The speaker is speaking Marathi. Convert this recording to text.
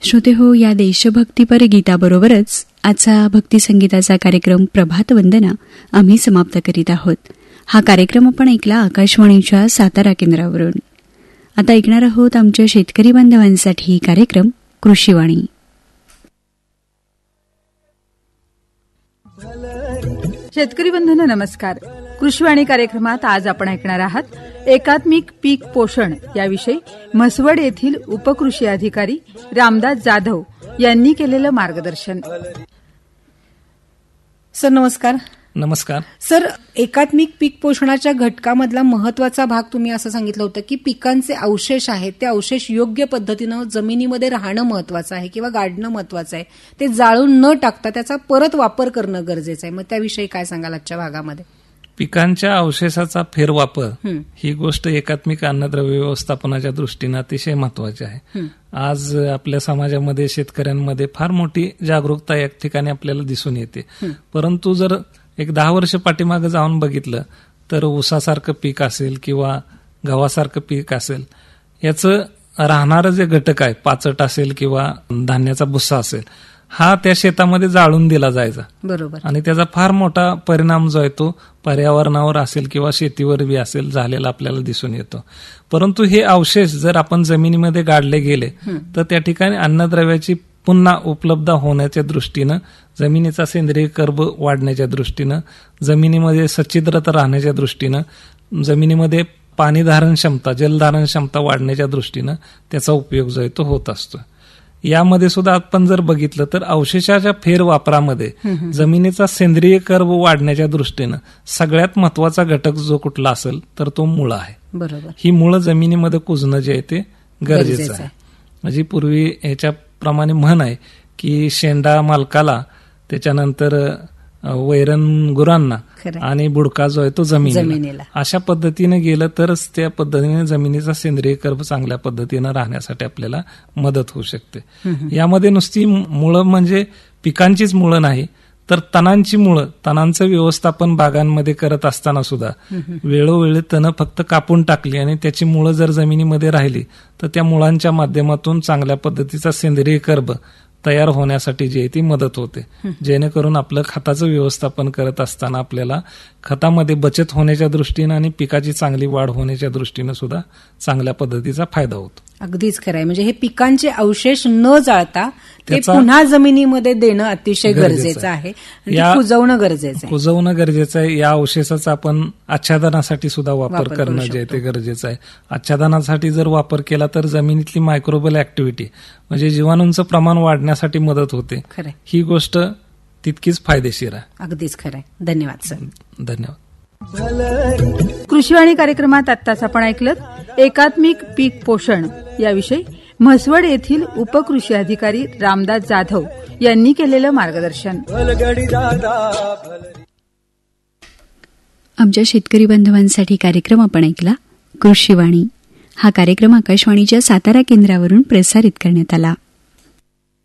श्रोते हो, या देशभक्तीपर गीताबरोबरच आजचा भक्तिसंगीताचा कार्यक्रम प्रभात वंदना आम्ही समाप्त करीत आहोत. हा कार्यक्रम आपण ऐकला आकाशवाणीच्या सातारा केंद्रावरून. आता ऐकणार आहोत आमच्या शेतकरी बांधवांसाठी कार्यक्रम कृषीवाणी. शेतकरी बंधूंनो नमस्कार. कृषीवाणी कार्यक्रमात आज आपण ऐकणार आहात एकात्मिक पीक पोषण याविषयी म्हसवड येथील उपकृषी अधिकारी रामदास जाधव यांनी केलेलं मार्गदर्शन. सर नमस्कार. नमस्कार सर, एकात्मिक पीक पोषणाच्या घटकामधला महत्वाचा भाग तुम्ही असं सांगितलं होतं की पिकांचे अवशेष आहेत ते अवशेष योग्य पद्धतीनं जमिनीमध्ये राहणं महत्वाचं आहे किंवा गाडणं महत्वाचं आहे. ते जाळून न टाकता त्याचा परत वापर करणं गरजेचं आहे. मग त्याविषयी काय सांगाल आजच्या भागामध्ये? पिकांच्या अवशेषाचा फेरवापर ही गोष्ट एकात्मिक अन्नद्रव्य व्यवस्थापनाच्या दृष्टीनं अतिशय महत्वाची आहे. आज आपल्या समाजामध्ये शेतकऱ्यांमध्ये फार मोठी जागरूकता या ठिकाणी आपल्याला दिसून येते. परंतु जर एक 10 वर्ष पाठीमागे जाऊन बघितलं तर ऊसासारखं पीक असेल किंवा गव्हासारखं पीक असेल, याचं राहणारं जे घटक आहे, पाचट असेल किंवा धान्याचा भुस्सा असेल, हा त्या शेतामध्ये जाळून दिला जायचा. बरोबर. आणि त्याचा फार मोठा परिणाम जो आहे तो पर्यावरणावर असेल किंवा शेतीवर बी असेल झालेला आपल्याला दिसून येतो. परंतु हे अवशेष जर आपण जमिनीमध्ये गाडले गेले तर त्या ठिकाणी अन्नद्रव्याची पुन्हा उपलब्ध होण्याच्या दृष्टीनं, जमिनीचा सेंद्रिय कर्ब वाढण्याच्या दृष्टीनं, जमिनीमध्ये सच्छिद्रता राहण्याच्या दृष्टीनं, जमिनीमध्ये पाणी धारण क्षमता, जलधारण क्षमता वाढण्याच्या दृष्टीनं त्याचा उपयोग जो आहे तो होत असतो. यामध्ये सुद्धा आपण जर बघितलं तर अवशेषाच्या फेरवापरामध्ये जमिनीचा सेंद्रिय कर्ब वाढण्याच्या दृष्टीनं सगळ्यात महत्वाचा घटक जो कुठला असेल तर तो मुळं आहे. बरोबर. ही मुळं जमिनीमध्ये कुजणं जे आहे ते गरजेचं आहे. म्हणजे पूर्वी याच्याप्रमाणे म्हण आहे की शेंडा मालकाला, त्याच्यानंतर वैरण गुरांना आणि बुडका जो आहे तो जमिनीला. अशा पद्धतीने गेलं तरच त्या पद्धतीने जमिनीचा सेंद्रिय कर्ब चांगल्या पद्धतीने राहण्यासाठी आपल्याला मदत होऊ शकते. यामध्ये नुसती मुळं म्हणजे पिकांचीच मुळं नाही तर तणांची मुळं, तणांचं व्यवस्थापन बागांमध्ये करत असताना सुद्धा वेळोवेळी तणं फक्त कापून टाकली आणि त्याची मुळं जर जमिनीमध्ये राहिली तर त्या मुळांच्या माध्यमातून चांगल्या पद्धतीचा सेंद्रिय कर्ब तयार होण्यासाठी जी आहे ती मदत होते. जेणेकरून आपलं खताचं व्यवस्थापन करत असताना आपल्याला खतामध्ये बचत होण्याच्या दृष्टीनं आणि पिकाची चांगली वाढ होण्याच्या दृष्टीनं सुद्धा चांगल्या पद्धतीचा फायदा होतो. अगदीच खरं आहे. म्हणजे हे पिकांचे अवशेष न जाळता ते पुन्हा जमिनीमध्ये देणं अतिशय गरजेचं आहे, कुजवणं गरजेचं आहे. या अवशेषाचा आपण आच्छादनासाठी सुद्धा वापर करणं जे ते गरजेचं आहे. आच्छादनासाठी जर वापर केला तर जमिनीतली मायक्रोबियल ऍक्टिव्हिटी म्हणजे जीवाणूंचं प्रमाण वाढण्यासाठी मदत होते. ही गोष्ट तितकीच फायदेशीर आहे. अगदीच खरं आहे. धन्यवाद सर. धन्यवाद. कृषीवाणी कार्यक्रमात आत्ताच आपण ऐकलं एकात्मिक पीक पोषण याविषयी म्हसवड येथील उपकृषी अधिकारी रामदास जाधव यांनी केलेलं मार्गदर्शन. आमच्या शेतकरी बांधवांसाठी कार्यक्रम आपण ऐकला कृषीवाणी. हा कार्यक्रम आकाशवाणीच्या सातारा केंद्रावरून प्रसारित करण्यात आला.